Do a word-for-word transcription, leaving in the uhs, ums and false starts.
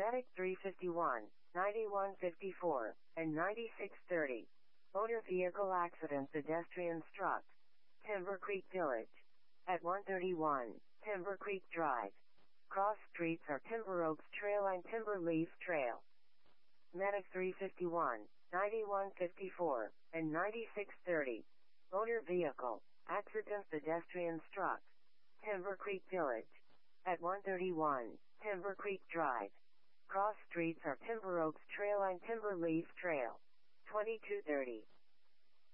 Medic three fifty-one, ninety-one fifty-four, and ninety-six thirty. Motor vehicle accident, pedestrian struck. Timber Creek Village. At one thirty-one, Timber Creek Drive. Cross streets are Timber Oaks Trail and Timber Leaf Trail. Medic three fifty-one, ninety-one fifty-four, and ninety-six thirty. Motor vehicle accident, pedestrian struck. Timber Creek Village. At one thirty-one, Timber Creek Drive. Cross streets are Timber Oaks Trail and Timber Leaf Trail. twenty-two thirty.